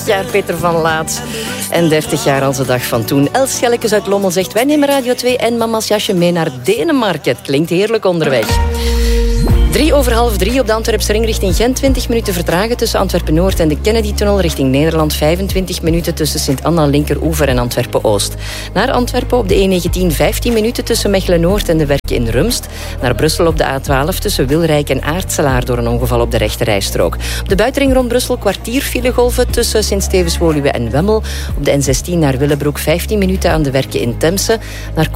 jaar Peter van Laat. En 30 jaar als de dag van toen. Els Schellekes uit Lommel zegt, wij nemen Radio 2 en mama's jasje mee naar Denemarken. Het klinkt heerlijk onderweg. 3:02 op de Antwerpse ring richting Gent. 20 minuten vertragen tussen Antwerpen-Noord en de Kennedy-tunnel richting Nederland. 25 minuten tussen Sint-Anna, Linkeroever en Antwerpen-Oost. Naar Antwerpen op de E19 15 minuten tussen Mechelen-Noord en de Werken in Rumst. Naar Brussel op de A12 tussen Wilrijk en Aartselaar door een ongeval op de rechterrijstrook. Op de buitenring rond Brussel kwartier filegolven tussen Sint-Stevens-Woluwe en Wemmel. Op de N16 naar Willebroek 15 minuten aan de Werken in Temse. Naar